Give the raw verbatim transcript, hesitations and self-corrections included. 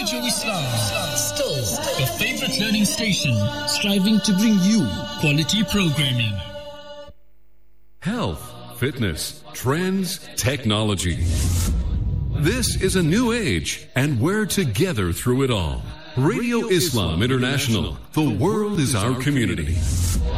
Radio Islam, still your favorite learning station, striving to bring you quality programming. Health, fitness, trends, technology. This is a new age, and we're together through it all. Radio Islam International. The world is our community.